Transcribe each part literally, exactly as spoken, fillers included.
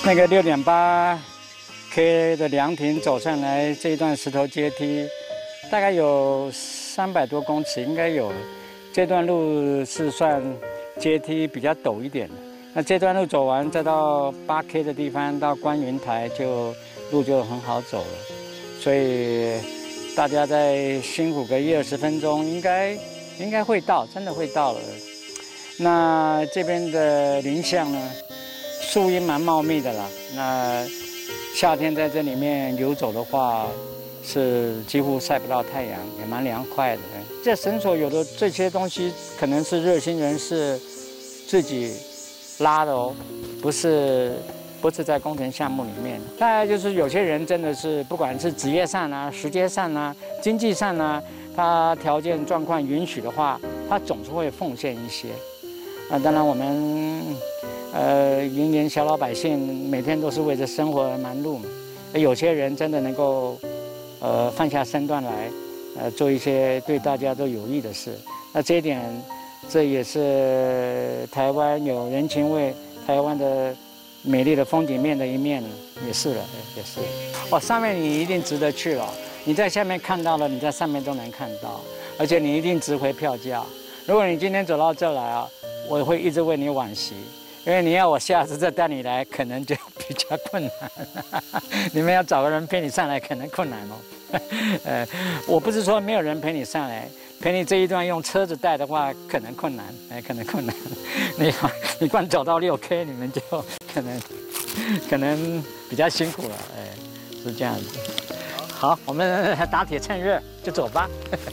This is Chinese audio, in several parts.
那个六点八 K 的凉亭走上来这一段石头阶梯，大概有三百多公尺，应该有。这段路是算阶梯比较陡一点的。那这段路走完，再到八 K 的地方，到观云台就路就很好走了。所以大家再辛苦个一二十分钟，应该应该会到，真的会到了。那这边的林相呢？ 树荫蛮茂密的啦，那夏天在这里面游走的话，是几乎晒不到太阳，也蛮凉快的。这绳索有的这些东西可能是热心人士自己拉的哦，不是不是在工程项目里面。大概就是有些人真的是不管是职业上啊、时间上啊、经济上啊，他条件状况允许的话，他总是会奉献一些。啊，当然我们。 呃，云林小老百姓每天都是为着生活而忙碌嘛。有些人真的能够，呃，放下身段来，呃，做一些对大家都有益的事。那这一点，这也是台湾有人情味，台湾的美丽的风景面的一面，也是了，也是。哦，上面你一定值得去了。你在下面看到了，你在上面都能看到，而且你一定值回票价。如果你今天走到这来啊，我会一直为你惋惜。 因为你要我下次再带你来，可能就比较困难。你们要找个人陪你上来，可能困难哦。呃，我不是说没有人陪你上来，陪你这一段用车子带的话，可能困难，哎，可能困难。你你光走到六 K， 你们就可能可能比较辛苦了，哎，是这样子。好，我们打铁趁热就走吧。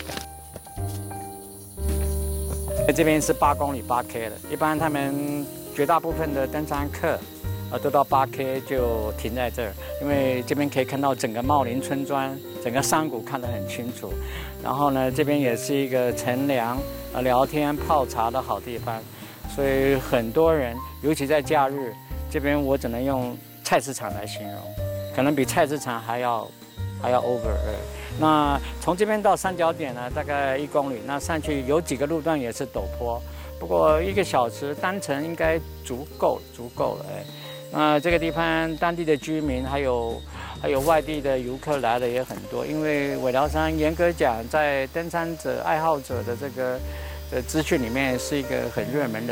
这边是八公里八 K 的，一般他们。 绝大部分的登山客，呃，都到八 K 就停在这儿，因为这边可以看到整个茂林村庄，整个山谷看得很清楚。然后呢，这边也是一个乘凉、呃聊天、泡茶的好地方，所以很多人，尤其在假日，这边我只能用菜市场来形容，可能比菜市场还要还要 over。那从这边到三角点呢，大概一公里，那上去有几个路段也是陡坡。 不过一个小时单程应该足够足够了哎，那这个地方当地的居民还有还有外地的游客来的也很多，因为尾寮山严格讲在登山者爱好者的这个呃资讯里面是一个很热门的。